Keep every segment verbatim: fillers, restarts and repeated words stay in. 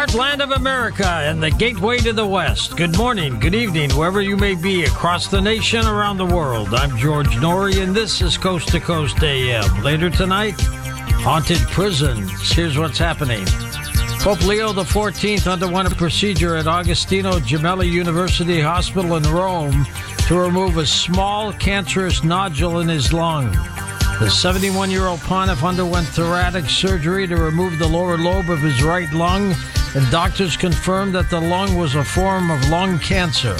Heartland of America and the gateway to the West. Good morning, good evening, wherever you may be across the nation, around the world. I'm George Noory, and this is Coast to Coast A M. Later tonight, haunted prisons. Here's what's happening. Pope Leo the fourteenth underwent a procedure at Agostino Gemelli University Hospital in Rome to remove a small cancerous nodule in his lung. The seventy-one-year-old pontiff underwent thoracic surgery to remove the lower lobe of his right lung, and doctors confirmed that the lung was a form of lung cancer.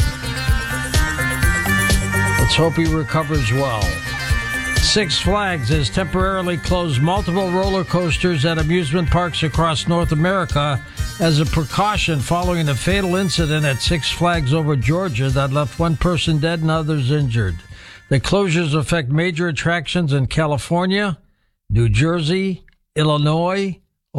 Let's hope he recovers well. Six Flags has temporarily closed multiple roller coasters at amusement parks across North America as a precaution following a fatal incident at Six Flags over Georgia that left one person dead and others injured. The closures affect major attractions in California, New Jersey, Illinois,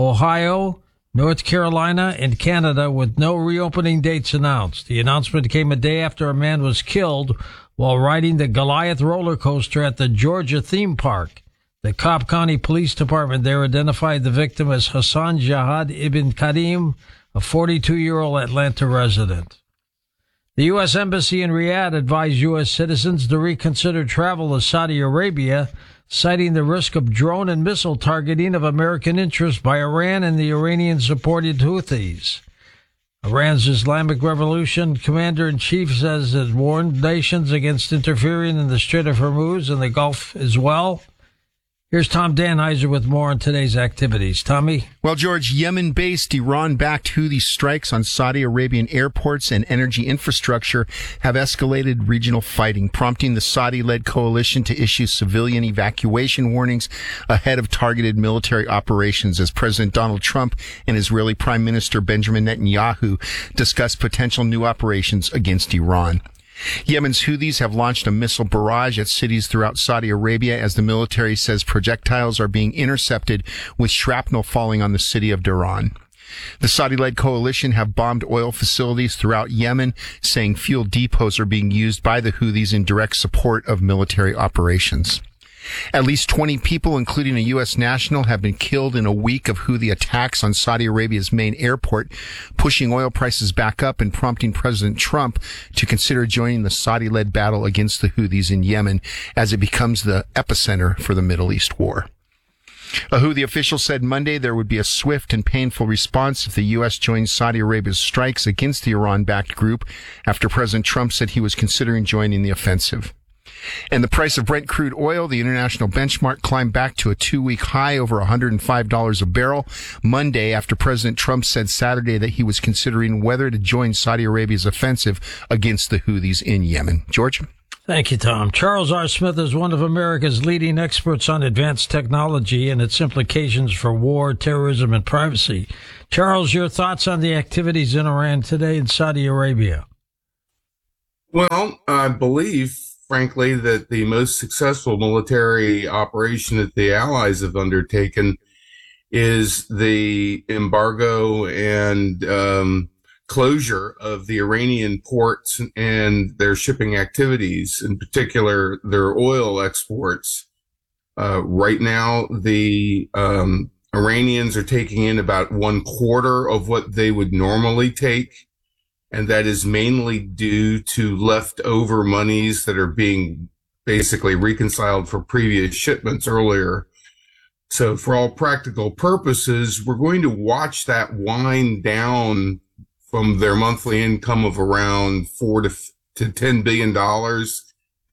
Ohio, North Carolina, and Canada, with no reopening dates announced. The announcement came a day after a man was killed while riding the Goliath roller coaster at the Georgia theme park. The Cobb County Police Department there identified the victim as Hassan Jihad Ibn Karim, a forty-two-year-old Atlanta resident. The U S. Embassy in Riyadh advised U S citizens to reconsider travel to Saudi Arabia, citing the risk of drone and missile targeting of American interests by Iran and the Iranian-supported Houthis. Iran's Islamic Revolution Commander-in-Chief says it warned nations against interfering in the Strait of Hormuz and the Gulf as well. Here's Tom Danheiser with more on today's activities. Tommy? Well, George, Yemen-based Iran-backed Houthi strikes on Saudi Arabian airports and energy infrastructure have escalated regional fighting, prompting the Saudi-led coalition to issue civilian evacuation warnings ahead of targeted military operations as President Donald Trump and Israeli Prime Minister Benjamin Netanyahu discuss potential new operations against Iran. Yemen's Houthis have launched a missile barrage at cities throughout Saudi Arabia as the military says projectiles are being intercepted, with shrapnel falling on the city of Dhahran. The Saudi-led coalition have bombed oil facilities throughout Yemen, saying fuel depots are being used by the Houthis in direct support of military operations. At least twenty people, including a U S national, have been killed in a week of Houthi attacks on Saudi Arabia's main airport, pushing oil prices back up and prompting President Trump to consider joining the Saudi-led battle against the Houthis in Yemen as it becomes the epicenter for the Middle East war. A Houthi official said Monday there would be a swift and painful response if the U S joined Saudi Arabia's strikes against the Iran-backed group after President Trump said he was considering joining the offensive. And the price of Brent crude oil, the international benchmark, climbed back to a two-week high over one hundred five dollars a barrel Monday after President Trump said Saturday that he was considering whether to join Saudi Arabia's offensive against the Houthis in Yemen. George? Thank you, Tom. Charles R. Smith is one of America's leading experts on advanced technology and its implications for war, terrorism, and privacy. Charles, your thoughts on the activities in Iran today and Saudi Arabia? Well, I believe, frankly, that the most successful military operation that the Allies have undertaken is the embargo and um, closure of the Iranian ports and their shipping activities, in particular their oil exports. Uh, right now, the um, Iranians are taking in about one quarter of what they would normally take. And that is mainly due to leftover monies that are being basically reconciled for previous shipments earlier. So for all practical purposes, we're going to watch that wind down from their monthly income of around four to, to ten billion dollars,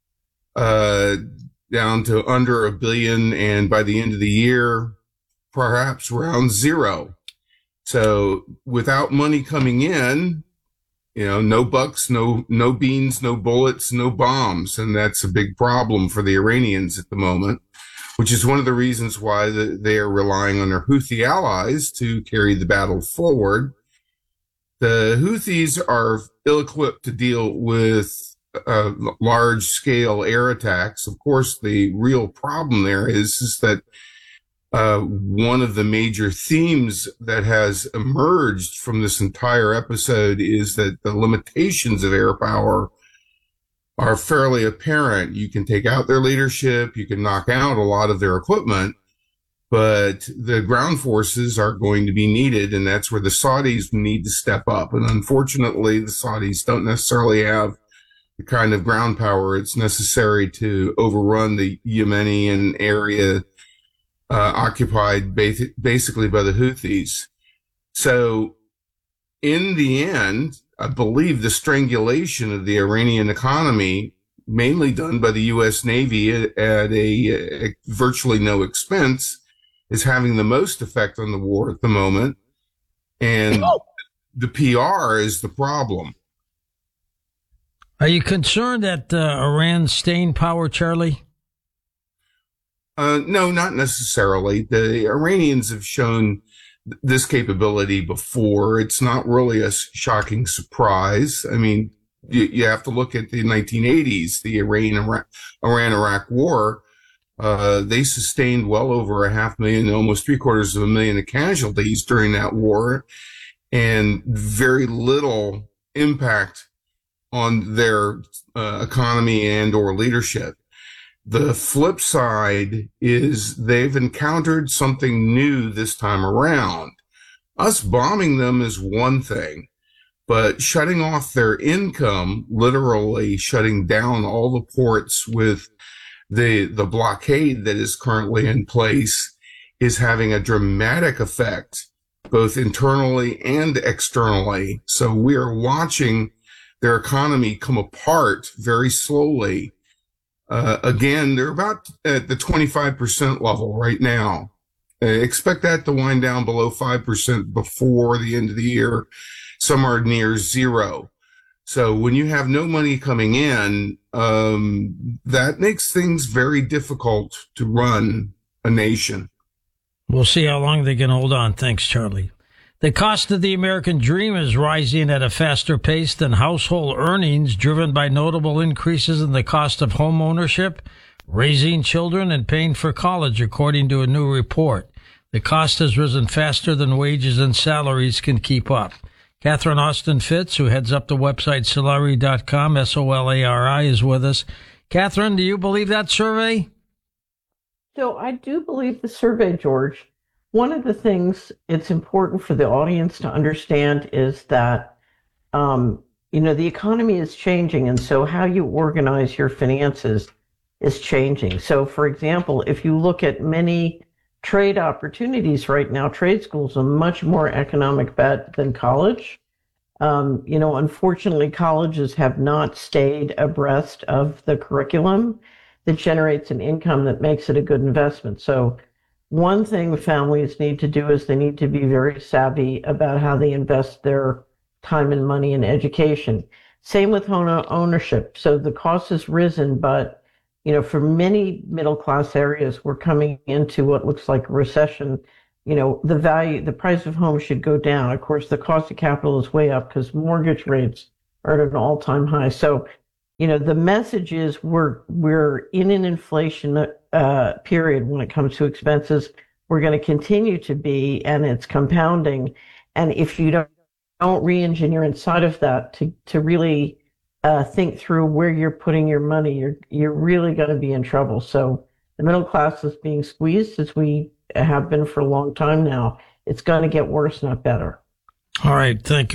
uh, down to under a billion. And by the end of the year, perhaps around zero. So without money coming in, you know, no bucks, no, no beans, no bullets, no bombs. And that's a big problem for the Iranians at the moment, which is one of the reasons why the, they are relying on their Houthi allies to carry the battle forward. The Houthis are ill-equipped to deal with uh, large-scale air attacks. Of course, the real problem there is, is that Uh, one of the major themes that has emerged from this entire episode is that the limitations of air power are fairly apparent. You can take out their leadership, you can knock out a lot of their equipment, but the ground forces are going to be needed, and that's where the Saudis need to step up. And unfortunately, the Saudis don't necessarily have the kind of ground power it's necessary to overrun the Yemeni area uh, occupied ba- basically by the Houthis. So in the end, I believe the strangulation of the Iranian economy, mainly done by the U S Navy at, at a, a virtually no expense, is having the most effect on the war at the moment. And the P R is the problem. Are you concerned at uh, Iran's staying power, Charlie? Uh, no, not necessarily. The Iranians have shown th- this capability before. It's not really a shocking surprise. I mean, you, you have to look at the nineteen eighties, the Iran-Iraq, Iran-Iraq war. Uh, they sustained well over a half million, almost three quarters of a million of casualties during that war, and very little impact on their uh, economy and or leadership. The flip side is they've encountered something new this time around. Us bombing them is one thing, but shutting off their income, literally shutting down all the ports with the the blockade that is currently in place, is having a dramatic effect, both internally and externally. So we are watching their economy come apart very slowly. Uh, again, they're about at the twenty-five percent level right now. Uh, expect that to wind down below five percent before the end of the year, somewhere near zero. So when you have no money coming in, um, that makes things very difficult to run a nation. We'll see how long they can hold on. Thanks, Charlie. The cost of the American dream is rising at a faster pace than household earnings, driven by notable increases in the cost of home ownership, raising children, and paying for college, according to a new report. The cost has risen faster than wages and salaries can keep up. Catherine Austin Fitz, who heads up the website Solari dot com, S O L A R I, is with us. Catherine, do you believe that survey? So I do believe the survey, George. One of the things it's important for the audience to understand is that, um, you know, the economy is changing, and so how you organize your finances is changing. So, for example, if you look at many trade opportunities right now, trade schools are a much more economic bet than college. Um, you know, unfortunately, colleges have not stayed abreast of the curriculum that generates an income that makes it a good investment. So one thing families need to do is they need to be very savvy about how they invest their time and money in education. Same with home ownership. So the cost has risen, but you know, for many middle-class areas, we're coming into what looks like a recession. You know, the value, the price of homes should go down. Of course, the cost of capital is way up because mortgage rates are at an all-time high. So, you know, the message is we're we're in an inflation uh, period when it comes to expenses. We're going to continue to be, and it's compounding. And if you don't, don't re-engineer inside of that to to really Uh, think through where you're putting your money, you're you're really going to be in trouble. So the middle class is being squeezed, as we have been for a long time now. It's going to get worse, not better. All right. Thank you.